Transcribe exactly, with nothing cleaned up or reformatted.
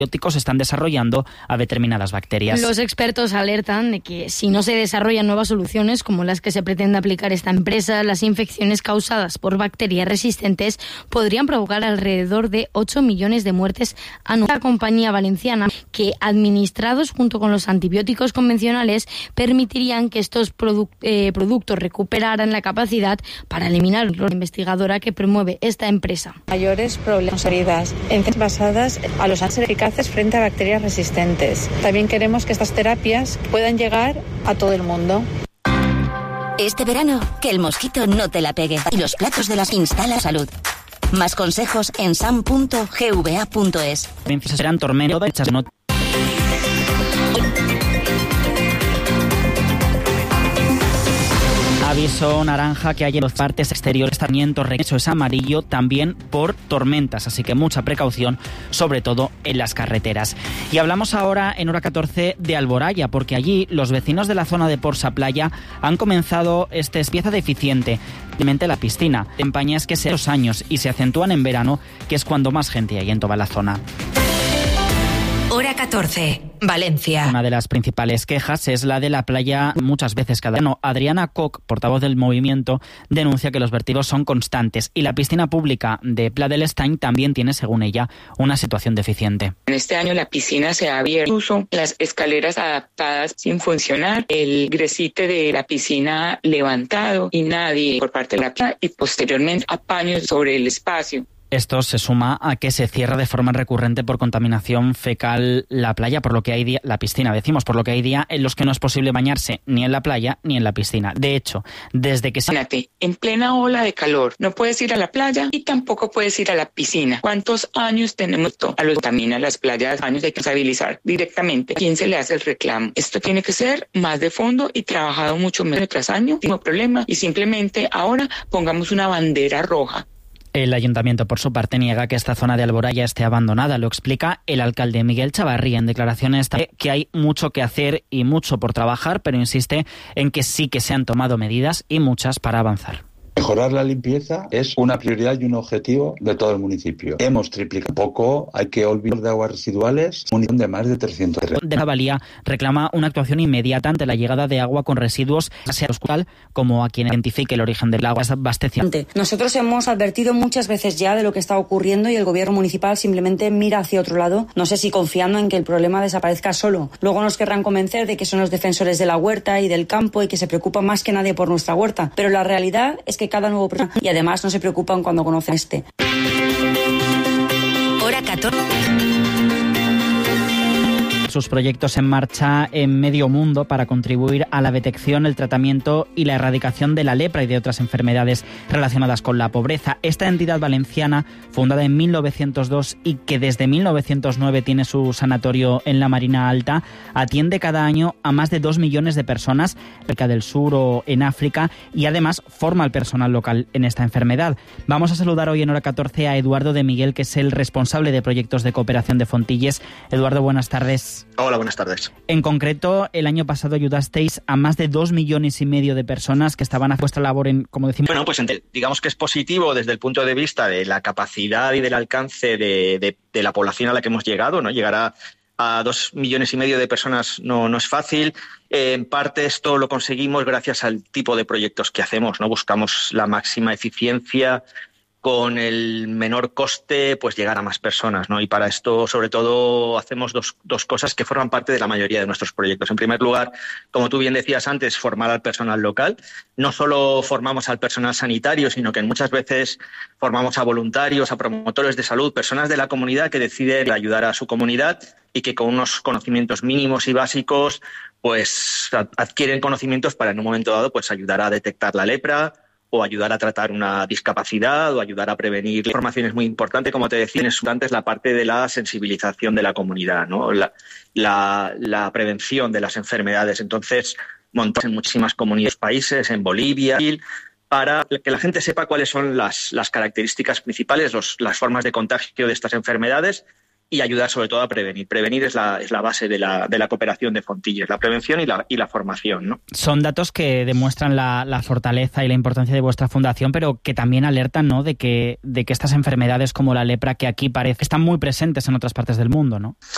antibióticos se están desarrollando a determinadas bacterias. Los expertos alertan de que si no se desarrollan nuevas soluciones como las que se pretende aplicar esta empresa, las infecciones causadas por bacterias resistentes podrían provocar alrededor de ocho millones de muertes anuales. La compañía valenciana que, administrados junto con los antibióticos convencionales, permitirían que estos produ- eh, productos recuperaran la capacidad para eliminar la investigadora que promueve esta empresa. Mayores problemas heridas, enzimas basadas a los ángeles eficaces frente a bacterias resistentes. También queremos que estas terapias puedan llegar a todo el mundo. Este verano, que el mosquito no te la pegue y los platos de las Instala Salud. Más consejos en sam punto g v a punto es. Serán tormentas. Aviso naranja que hay en las partes exteriores, sarmiento, eso es amarillo también por tormentas, así que mucha precaución, sobre todo en las carreteras. Y hablamos ahora en hora catorce de Alboraya, porque allí los vecinos de la zona de Porsa Playa han comenzado este pieza deficiente, la piscina. Empañas que se los años y se acentúan en verano, que es cuando más gente hay en toda la zona. Hora catorce, Valencia. Una de las principales quejas es la de la playa muchas veces cada año. Adriana Koch, portavoz del movimiento, denuncia que los vertidos son constantes y la piscina pública de Pla del Estany también tiene, según ella, una situación deficiente. En este año la piscina se ha abierto, incluso las escaleras adaptadas sin funcionar, el gresite de la piscina levantado y nadie por parte de la piscina y posteriormente apaños sobre el espacio. Esto se suma a que se cierra de forma recurrente por contaminación fecal la playa, por lo que hay día, la piscina, decimos, por lo que hay días en los que no es posible bañarse ni en la playa ni en la piscina. De hecho, desde que se... Imagínate, en plena ola de calor, no puedes ir a la playa y tampoco puedes ir a la piscina. ¿Cuántos años tenemos esto? A los que contaminan las playas, años hay que estabilizar directamente. ¿A quién se le hace el reclamo? Esto tiene que ser más de fondo y trabajado mucho menos tras año, sin problema, y simplemente ahora pongamos una bandera roja. El ayuntamiento, por su parte, niega que esta zona de Alboraya esté abandonada. Lo explica el alcalde Miguel Chavarría en declaraciones que hay mucho que hacer y mucho por trabajar, pero insiste en que sí que se han tomado medidas y muchas para avanzar. Mejorar la limpieza es una prioridad y un objetivo de todo el municipio. Hemos triplicado poco, hay que olvidar de aguas residuales, un millón de más de trescientos. De la Valía reclama una actuación inmediata ante la llegada de agua con residuos, sea local como a quien identifique el origen del agua abastecida. Nosotros hemos advertido muchas veces ya de lo que está ocurriendo y el gobierno municipal simplemente mira hacia otro lado, no sé si confiando en que el problema desaparezca solo. Luego nos querrán convencer de que son los defensores de la huerta y del campo y que se preocupan más que nadie por nuestra huerta, pero la realidad es que cada nuevo programa y además no se preocupan cuando conocen este. Hora catorce. Sus proyectos en marcha en medio mundo para contribuir a la detección, el tratamiento y la erradicación de la lepra y de otras enfermedades relacionadas con la pobreza. Esta entidad valenciana, fundada en mil novecientos dos y que desde mil novecientos nueve tiene su sanatorio en la Marina Alta, atiende cada año a más de dos millones de personas en América del Sur o en África y además forma al personal local en esta enfermedad. Vamos a saludar hoy en hora catorce a Eduardo de Miguel, que es el responsable de proyectos de cooperación de Fontilles. Eduardo, buenas tardes. Hola, buenas tardes. En concreto, el año pasado ayudasteis a más de dos millones y medio de personas que estaban a vuestra labor en, como decimos... Bueno, pues digamos que es positivo desde el punto de vista de la capacidad y del alcance de, de, de la población a la que hemos llegado, ¿no? Llegar a, a dos millones y medio de personas no, no es fácil. Eh, en parte esto lo conseguimos gracias al tipo de proyectos que hacemos, ¿no? Buscamos la máxima eficiencia, con el menor coste, pues llegar a más personas, ¿no? Y para esto, sobre todo, hacemos dos, dos cosas que forman parte de la mayoría de nuestros proyectos. En primer lugar, como tú bien decías antes, formar al personal local. No solo formamos al personal sanitario, sino que muchas veces formamos a voluntarios, a promotores de salud, personas de la comunidad que deciden ayudar a su comunidad y que con unos conocimientos mínimos y básicos, pues adquieren conocimientos para en un momento dado, pues ayudar a detectar la lepra, o ayudar a tratar una discapacidad, o ayudar a prevenir. La información es muy importante, como te decía, es antes la parte de la sensibilización de la comunidad, ¿no? La, la, la prevención de las enfermedades. Entonces, montamos en muchísimas comunidades, países, en Bolivia, para que la gente sepa cuáles son las, las características principales, los, las formas de contagio de estas enfermedades, y ayudar sobre todo a prevenir. Prevenir es la, es la base de la, de la cooperación de Fontilles, la prevención y la, y la formación, ¿no? Son datos que demuestran la, la fortaleza y la importancia de vuestra fundación, pero que también alertan, ¿no?, de que, de que estas enfermedades como la lepra, que aquí parece están muy presentes en otras partes del mundo, ¿no?